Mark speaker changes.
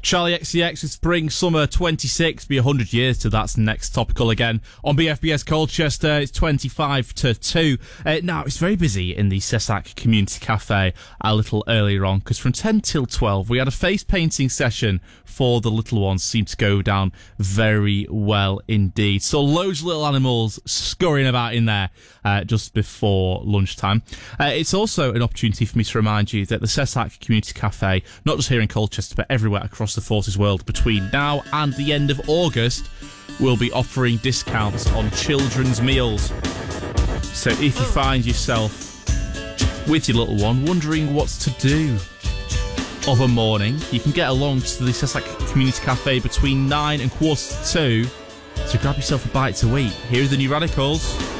Speaker 1: Charlie XCX with Spring Summer 26, be 100 years to that's next topical again. On BFBS Colchester, it's 25 to 2. Now, it's very busy in the Cessac Community Cafe a little earlier on, because from 10 till 12, we had a face painting session for the little ones. Seemed to go down very well indeed. So loads of little animals scurrying about in there just before lunchtime. It's also an opportunity for me to remind you that the Cessac Community Cafe, not just here in Colchester, but everywhere across the Forces world, between now and the end of August, will be offering discounts on children's meals. So if you find yourself with your little one wondering what to do of a morning, you can get along to the Cessac Community Cafe between 9 and 1:45 to grab yourself a bite to eat. Here are the New Radicals.